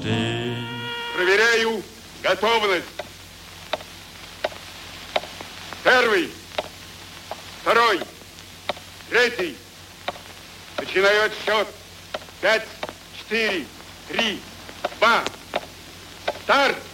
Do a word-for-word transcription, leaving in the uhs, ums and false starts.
stehen. Проверяю готовность. Первый, второй, третий. Начинаю отсчет. Пять, четыре, три, два. Старт!